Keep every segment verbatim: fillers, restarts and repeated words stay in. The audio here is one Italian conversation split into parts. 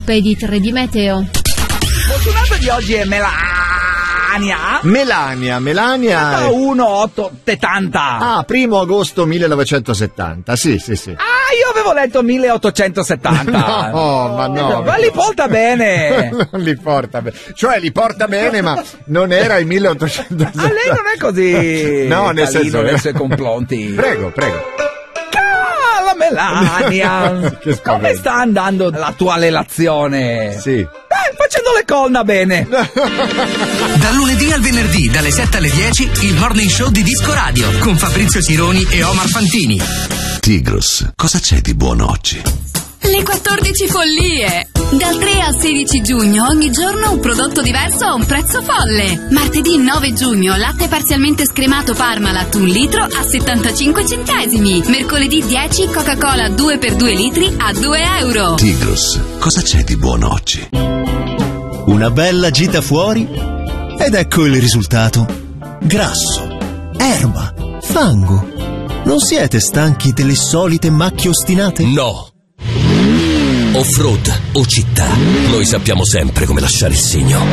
Editre di Meteo. Fortunato di oggi è Melania. Melania, Melania. uno otto settanta. Ah, primo agosto millenovecentosettanta. Sì, sì, sì. Ah, io avevo letto milleottocentosettanta. No, ma no. Ma li porta bene. Non li porta bene. Cioè, li porta bene, ma non era il milleottocentosettanta. Ah, lei non è così. No, nel senso nei suoi confronti. Prego, prego. La Melania. Come sta andando la tua relazione? Sì. Eh, facendo le corna bene. Dal lunedì al venerdì, dalle sette alle dieci, il Morning Show di Disco Radio, con Fabrizio Sironi e Omar Fantini. Tigros, cosa c'è di buono oggi? Le quattordici follie! Dal tre al sedici giugno ogni giorno un prodotto diverso a un prezzo folle. Martedì nove giugno latte parzialmente scremato Parmalat un litro a settantacinque centesimi. Mercoledì dieci Coca-Cola due per due litri a due euro. Tigros, cosa c'è di buono oggi? Una bella gita fuori ed ecco il risultato. Grasso, erba, fango. Non siete stanchi delle solite macchie ostinate? No. Off-road o città, noi sappiamo sempre come lasciare il segno.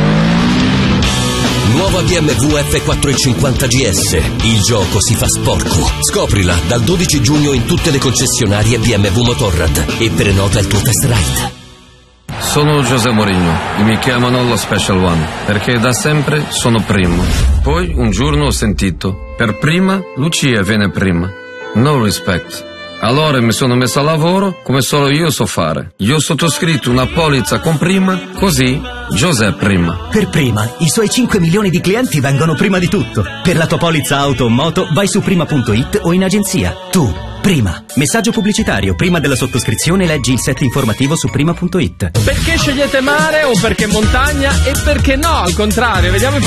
Nuova B M W F quattrocentocinquanta G S. Il gioco si fa sporco. Scoprila dal dodici giugno in tutte le concessionarie B M W Motorrad e prenota il tuo test ride. Sono José Mourinho e mi chiamano lo Special One perché da sempre sono primo. Poi un giorno ho sentito: per prima Lucia viene prima. No respect. Allora mi sono messo a lavoro come solo io so fare. Io ho sottoscritto una polizza con prima, così José prima. Per prima, i suoi cinque milioni di clienti vengono prima di tutto. Per la tua polizza auto o moto vai su prima punto it o in agenzia. Tu, prima. Messaggio pubblicitario. Prima della sottoscrizione leggi il set informativo su prima punto it. Perché scegliete mare o perché montagna e perché no, al contrario? Vediamo i